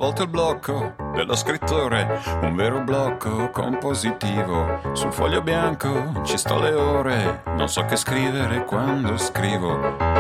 volte il blocco dello scrittore, un vero blocco compositivo. Sul foglio bianco ci sto le ore, non so che scrivere quando scrivo.